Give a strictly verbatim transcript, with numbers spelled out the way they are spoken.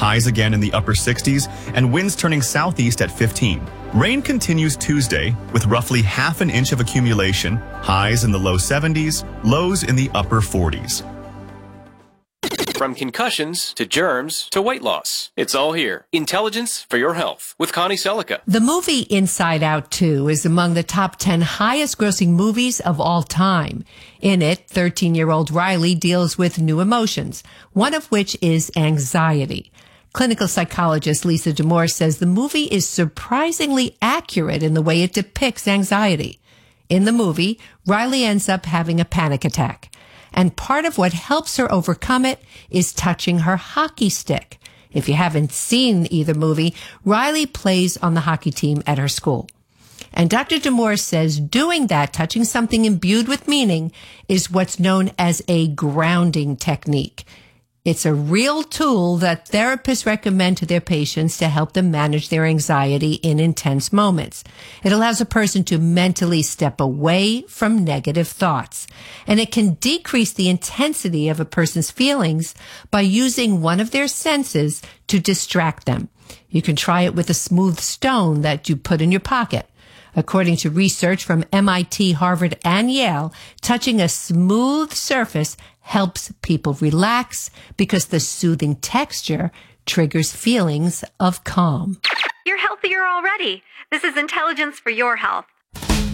highs again in the upper sixties, and winds turning southeast at fifteen. Rain continues Tuesday with roughly half an inch of accumulation, highs in the low seventies, lows in the upper forties. From concussions to germs to weight loss, it's all here. Intelligence for your health with Connie Selica. The movie Inside Out two is among the top ten highest grossing movies of all time. In it, thirteen-year-old Riley deals with new emotions, one of which is anxiety. Clinical psychologist Lisa Damour says the movie is surprisingly accurate in the way it depicts anxiety. In the movie, Riley ends up having a panic attack. And part of what helps her overcome it is touching her hockey stick. If you haven't seen either movie, Riley plays on the hockey team at her school. And Doctor Damour says doing that, touching something imbued with meaning, is what's known as a grounding technique. It's a real tool that therapists recommend to their patients to help them manage their anxiety in intense moments. It allows a person to mentally step away from negative thoughts, and it can decrease the intensity of a person's feelings by using one of their senses to distract them. You can try it with a smooth stone that you put in your pocket. According to research from M I T, Harvard, and Yale, touching a smooth surface helps people relax because the soothing texture triggers feelings of calm. You're healthier already. This is Intelligence for Your Health.